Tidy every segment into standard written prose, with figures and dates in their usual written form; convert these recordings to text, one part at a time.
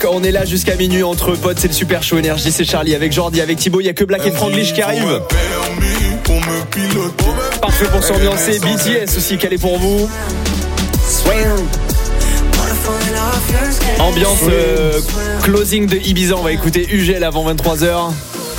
On est là jusqu'à minuit entre potes, c'est le Super Show Énergie, c'est Charlie avec Jordi, avec Thibaut, il y a que Black et Franglish qui arrivent. Parfait pour s'ambiancer, BTS aussi calé pour vous. Ambiance closing de Ibiza, on va écouter UGL avant 23h.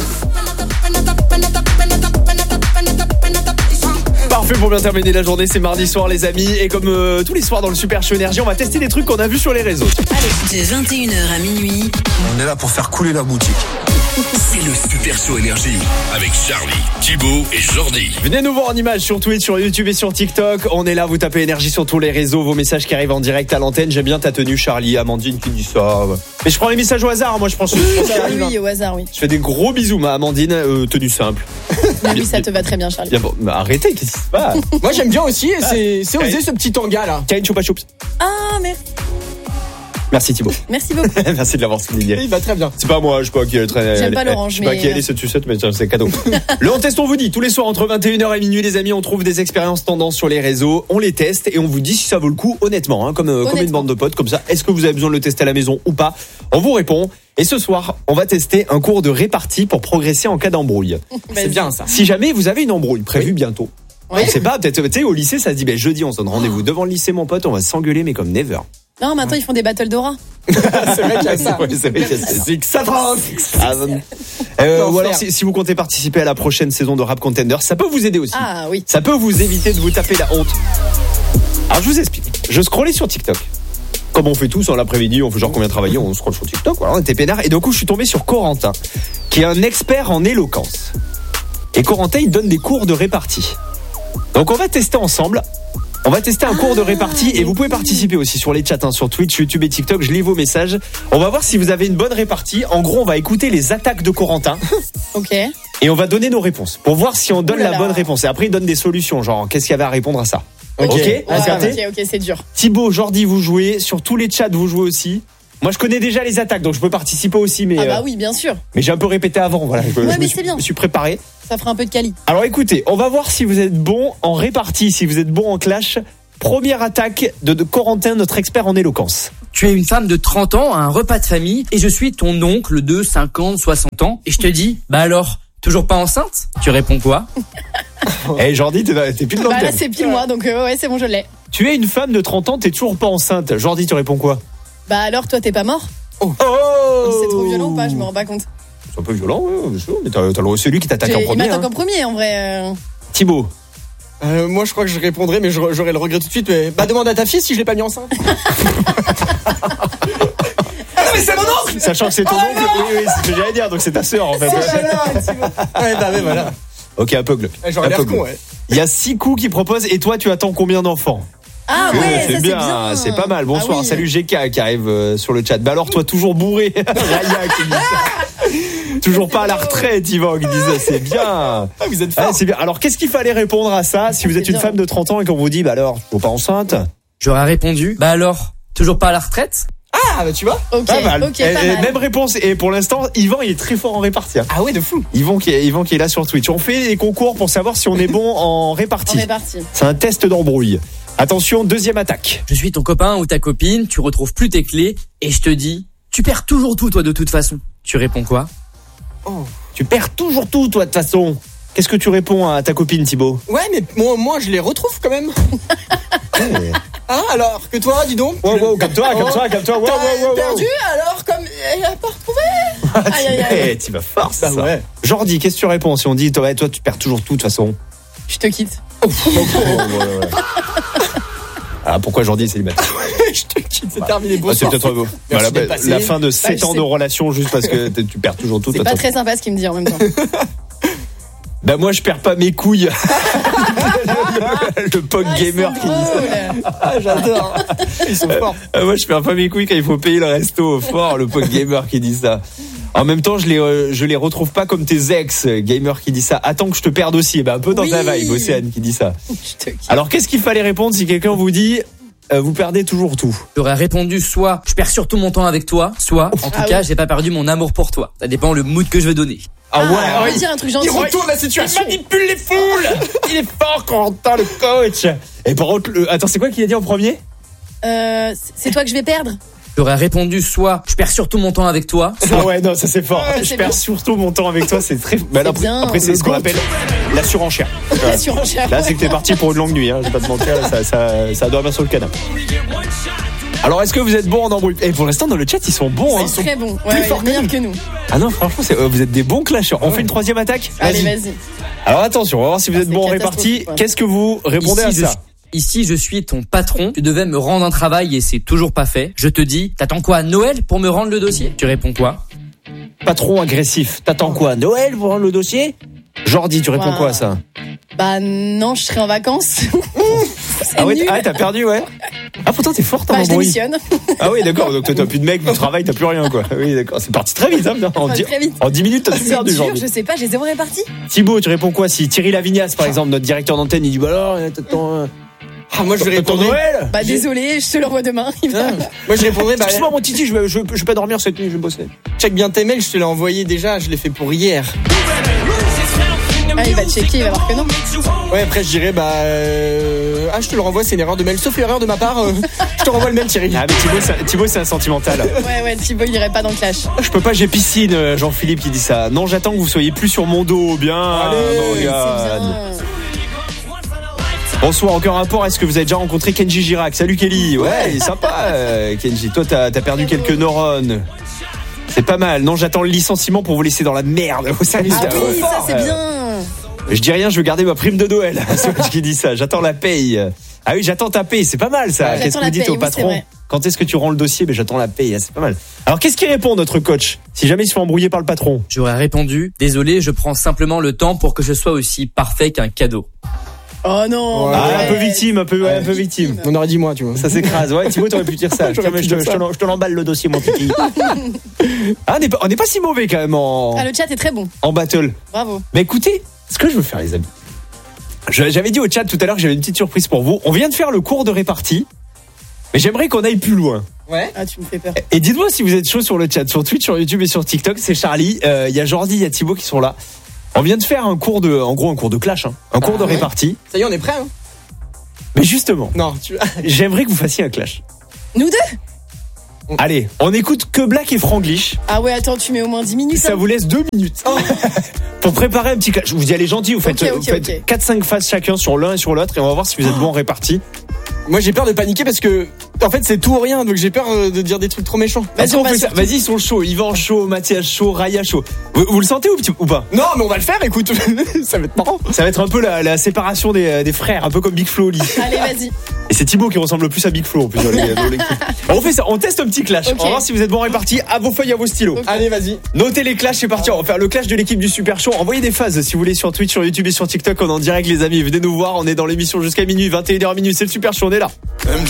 Parfait pour bien terminer la journée, c'est mardi soir les amis. Et comme tous les soirs dans le Super Show Énergie, on va tester des trucs qu'on a vus sur les réseaux. Allez, de 21h à minuit, on est là pour faire couler la boutique. C'est le Super Show Énergie avec Charlie, Thibaut et Jordi. Venez nous voir en image sur Twitch, sur YouTube et sur TikTok. On est là, vous tapez Énergie sur tous les réseaux, vos messages qui arrivent en direct à l'antenne. J'aime bien ta tenue Charlie, Amandine qui dit ça. Mais je prends les messages au hasard, moi je pense. Oui, au hasard, oui. Je fais des gros bisous, ma Amandine, tenue simple. Oui, ça te va très bien Charlie. Bien, bon, bah, arrêtez, qu'est-ce qui se passe? Moi j'aime bien aussi, et c'est osé ce petit tanga là. Karine Choupa Choups. Ah, merci. Merci Thibaut. Merci beaucoup. Merci de l'avoir souligné. Il va très bien. C'est pas moi, je sais pas qui est très. J'aime pas l'orange, je sais pas qui est ce sucette, mais tiens, c'est cadeau. Le On Teste, on vous dit, tous les soirs entre 21h et minuit, les amis, on trouve des expériences tendances sur les réseaux, on les teste et on vous dit si ça vaut le coup, honnêtement, hein, comme une bande de potes, comme ça. Est-ce que vous avez besoin de le tester à la maison ou pas? On vous répond. Et ce soir, on va tester un cours de répartie pour progresser en cas d'embrouille. C'est bien ça. Si jamais vous avez une embrouille prévue bientôt. Oui. On sait pas, peut-être, tu sais, au lycée, ça se dit, jeudi, on se donne rendez-vous devant le lycée, mon pote, on va s'engueuler, mais comme never. Non, maintenant ils font des battles d'aura. C'est vrai qu'il y a ça. C'est vrai qu'il y a ça. C'est que ça va. Ou alors si vous comptez participer à la prochaine saison de Rap Contender, ça peut vous aider aussi. Ah oui. Ça peut vous éviter de vous taper la honte. Alors je vous explique. Je scrollais sur TikTok. Comme on fait tous en l'après-midi, on fait genre combien travailler, on scrolle sur TikTok, voilà, on était peinard. Et d'un coup je suis tombé sur Corentin, qui est un expert en éloquence. Et Corentin il donne des cours de répartie. Donc on va tester ensemble. On va tester un cours de répartie et vous pouvez participer aussi sur les chats, hein, sur Twitch, YouTube et TikTok. Je lis vos messages. On va voir si vous avez une bonne répartie. En gros, on va écouter les attaques de Corentin. Ok. Et on va donner nos réponses pour voir si on donne la bonne réponse. Et après, il donne des solutions, genre qu'est-ce qu'il y avait à répondre à ça. Ok, ok, c'est dur. Thibaut, Jordi, vous jouez. Sur tous les chats, vous jouez aussi. Moi, je connais déjà les attaques, donc je peux participer aussi. Mais, ah bah oui, bien sûr. Mais j'ai un peu répété avant. Voilà. Mais c'est bien. Je me suis préparé. Ça fera un peu de quali. Alors écoutez, on va voir si vous êtes bon en répartie, si vous êtes bon en clash. Première attaque de Corentin, notre expert en éloquence. Tu es une femme de 30 ans à un repas de famille et je suis ton oncle de 50, 60 ans et je te dis, bah alors, toujours pas enceinte? Tu réponds quoi? Jordi, t'es pile dans le thème. Là, c'est pile moi, donc ouais, c'est bon, je l'ai. Tu es une femme de 30 ans, t'es toujours pas enceinte. Jordi, tu réponds quoi? Bah alors, toi, t'es pas mort? Oh C'est trop violent ou pas? Je me rends pas compte. C'est un peu violent, ouais, bien sûr, mais c'est lui qui t'attaque en premier. Il m'attaque en premier, en vrai. Thibaut. Moi je crois que je répondrais, mais j'aurais le regret tout de suite. Mais demande à ta fille si je l'ai pas mis enceinte. Ah non mais c'est mon oncle. Sachant que c'est ton oncle, oui, c'est ce que j'allais dire, donc c'est ta sœur en fait. Ouais, bah voilà. Ok, un peu glauque. J'aurais l'air con, ouais. Il y a 6 coups qui proposent, et toi tu attends combien d'enfants? Ah ouais, c'est bien, c'est pas mal. Bonsoir, oui. Salut GK qui arrive sur le chat. Bah alors toi toujours bourré. Raya qui dit ça. Toujours pas à la retraite, Yvan qui dit ça, c'est bien. Ah, vous êtes fort. C'est bien. Alors qu'est-ce qu'il fallait répondre à ça si vous êtes une femme de 30 ans et qu'on vous dit bah alors, faut pas enceinte? J'aurais répondu, bah alors, toujours pas à la retraite? Ah bah tu vois. Ok, pas mal. Ok, pas mal. Même réponse. Et pour l'instant, Yvan il est très fort en répartie. Ah ouais, de fou. Yvan qui est là sur Twitch. On fait des concours pour savoir si on est bon en répartie. On est parti. C'est un test d'embrouille. Attention, deuxième attaque. Je suis ton copain ou ta copine, tu retrouves plus tes clés et je te dis, tu perds toujours tout toi de toute façon. Tu réponds quoi? Tu perds toujours tout toi de toute façon. Qu'est-ce que tu réponds à ta copine Thibaut? Ouais, mais moi je les retrouve quand même. Hein, alors que toi, dis donc. Wow, comme toi. Wow. Perdu, alors comme elle a pas retrouvé. Aïe. Tu vas fort ça. Bah ouais. Jordi, qu'est-ce que tu réponds si on dit toi tu perds toujours tout de toute façon? Je te quitte. Ouais. Ah, pourquoi Jordi est célibataire? Je te quitte, c'est terminé. C'est peut-être Merci la fin de 7 ans de relation juste parce que tu perds toujours tout. C'est pas très sympa ce qu'il me dit en même temps. Bah moi je perds pas mes couilles. Le pog gamer qui dit ça. Ah, j'adore. Ils sont forts. Moi je perds pas mes couilles quand il faut payer le resto. Fort le pog gamer qui dit ça. En même temps, je les retrouve pas comme tes ex, gamer qui dit ça. Attends que je te perde aussi. Eh ben, un peu dans ta vibe, Océane qui dit ça. Alors, qu'est-ce qu'il fallait répondre si quelqu'un vous dit vous perdez toujours tout? J'aurais répondu soit je perds surtout mon temps avec toi, soit en tout cas j'ai pas perdu mon amour pour toi. Ça dépend le mood que je veux donner. Ah ouais, on va dire un truc gentil. Il retourne la situation. Il manipule les foules. Il est fort quand on entend le coach. Et par contre, attends, c'est quoi qu'il a dit en premier? C'est toi que je vais perdre. J'aurais répondu soit je perds surtout mon temps avec toi, Ah ouais, non, ça c'est fort. Ouais, Je c'est perds bien. surtout mon temps avec toi, c'est très. Bah, C'est après, bien. après, c'est ce qu'on appelle la surenchère. La surenchère. Là, c'est que t'es parti pour une longue nuit, hein. Je vais pas te mentir, là, ça doit bien sur le canapé. Alors, est-ce que vous êtes bons en embrouille? Et pour l'instant, dans le chat, ils sont bons, hein. C'est très bon. Ouais, forts que meilleur nous. que nous. Ah non, franchement, vous êtes des bons clasheurs. On fait une troisième attaque? Allez, vas-y. Alors, attention, on va voir si vous êtes c'est bons en catastrophique, répartie. quoi. Qu'est-ce que vous répondez à ça? Ici, je suis ton patron. Tu devais me rendre un travail et c'est toujours pas fait. Je te dis, t'attends quoi à Noël pour me rendre le dossier? Tu réponds quoi? Patron agressif. T'attends quoi? Noël pour rendre le dossier? Jordi, tu réponds Wow. quoi à ça? Bah non, je serai en vacances. C'est Ah ouais, nul. t'as perdu, ouais. Ah, pourtant, t'es forte en Bah, je embrouille. démissionne. Ah oui, d'accord. Donc, toi, t'as plus de mec, plus de travail, t'as plus rien, quoi. Oui, d'accord. C'est parti très vite, hein. Très vite. En 10 minutes, t'as tout C'est perdu, dur, Jordi. je sais pas, j'ai zéro réparti. Thibaut, tu réponds quoi? Si Thierry Lavignas, par exemple, notre directeur d'antenne, il dit, bah alors, t'attends, Ah, moi je vais t'attends répondre. Noël? Bah désolé, je te l'envoie demain. Il va- Moi je répondrais, bah, Excuse-moi, mon titi, je vais pas dormir cette nuit, je vais bosser. check bien tes mails, je te l'ai envoyé déjà, je l'ai fait pour hier. Ah, il va checker, il va voir que non. Ouais, après je dirais, bah, ah, je te le renvoie, c'est une erreur de mail. Sauf erreur de ma part, je te renvoie le mail, Thierry. Ah, mais Thibaut, c'est un sentimental. Ouais, Thibaut, il irait pas dans le clash. Je peux pas, j'ai piscine, Jean-Philippe qui dit ça. Non, j'attends que vous soyez plus sur mon dos, bien. Allez, Morgane. C'est bien. Bonsoir, aucun rapport. Est-ce que vous avez déjà rencontré Kenji Girac? Salut Kelly. Ouais, il est sympa, Kenji. Toi, t'as perdu quelques neurones. C'est pas mal. Non, j'attends le licenciement pour vous laisser dans la merde. Vous savez, Ah c'est oui, fort. ça c'est bien. Je dis rien, je veux garder ma prime de Noël. C'est moi qui dis ça. J'attends la paye. Ah oui, j'attends ta paye. C'est pas mal ça. Ouais. Qu'est-ce que J'attends vous la dites paye, au oui, patron? c'est vrai. Quand est-ce que tu rends le dossier? Ben, j'attends la paye. C'est pas mal. Alors, qu'est-ce qu'il répond, notre coach? Si jamais il se fait embrouiller par le patron. J'aurais répondu, désolé, je prends simplement le temps pour que je sois aussi parfait qu'un cadeau. Oh non. Ouais. Ah, un arrête. peu victime, un peu victime. On aurait dit moi, tu vois. Ça s'écrase. Ouais, Thibaut, t'aurais pu dire ça. J'aurais pu dire ça. Je te l'emballe le dossier, mon petit. Ah, on n'est pas si mauvais quand même Ah, le chat est très bon. en battle. Bravo. Mais écoutez, ce que je veux faire, les amis. J'avais dit au chat tout à l'heure que j'avais une petite surprise pour vous. On vient de faire le cours de répartie, mais j'aimerais qu'on aille plus loin. Ouais. Ah, tu me fais peur. Et dites-moi si vous êtes chaud sur le chat, sur Twitch, sur YouTube et sur TikTok. C'est Charlie, il y a Jordi, il y a Thibaut qui sont là. On vient de faire un cours de clash, hein. Un cours de ouais. répartie. Ça y est, on est prêt, hein? Mais justement, Non, tu. j'aimerais que vous fassiez un clash. Nous deux? Allez, on écoute que Black et Franglish. Ah ouais, attends, tu mets au moins 10 minutes. Ça hein. vous laisse 2 minutes pour préparer un petit clash. Je vous dis, allez gentil, vous faites, Ok, vous faites ok. 4-5 phases chacun sur l'un et sur l'autre et on va voir si vous êtes bons en répartie. Moi j'ai peur de paniquer parce que, en fait, c'est tout ou rien, donc j'ai peur de dire des trucs trop méchants. Est-ce on qu'on va fait ça? sur- Vas-y, ils sont chauds. Yvan chaud, Mathias chaud, Raya chaud. Vous le sentez ou pas? Non, mais on va le faire, écoute. Ça va être marrant. Ça va être un peu la séparation des frères, un peu comme Big Flo Oli. Allez, vas-y. Et c'est Thibaut qui ressemble le plus à Big Flo en plus dans les clips. On fait ça, on teste un petit clash. Ok. On va voir si vous êtes bons répartis. À vos feuilles, à vos stylos. Ok. Allez, vas-y. Notez les clashs, c'est parti. On va faire le clash de l'équipe du Super Show. Envoyez des phases si vous voulez sur Twitch, sur YouTube et sur TikTok. On est en direct, les amis. Venez nous voir. On est dans l'émission jusqu'à minuit, 21h minuit. C'est le Super Show, on est là. MJ.